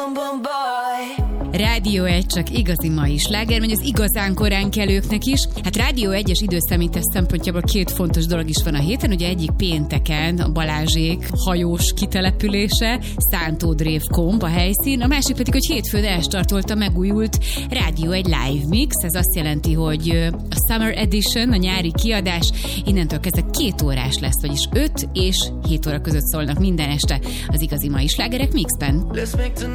Rádió 1 csak igazi mai sláger, megy az igazán korán kelőknek is. Hát Rádió 1-es időszámítás szempontjából két fontos dolog is van a héten. Ugye egyik pénteken a Balázsék hajós kitelepülése, Szántódrév-Komb a helyszín, a másik pedig, hogy hétfőn elstartolt a megújult Rádió 1 live mix. Ez azt jelenti, hogy a Summer Edition, a nyári kiadás innentől kezdve 2 órás lesz, vagyis 5 és 7 óra között szólnak minden este az igazi mai slágerek mixben.